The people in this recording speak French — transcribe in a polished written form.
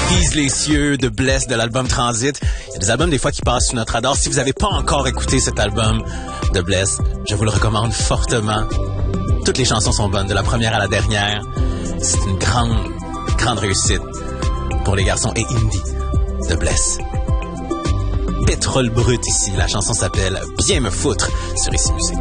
Vise les cieux de Bless de l'album Transit. Il y a des albums des fois qui passent sous notre radar. Si vous n'avez pas encore écouté cet album de Bless, je vous le recommande fortement. Toutes les chansons sont bonnes, de la première à la dernière. C'est une grande réussite pour les garçons et indie de Bless. Pétrole brut ici. La chanson s'appelle Bien me foutre sur Ici Musique.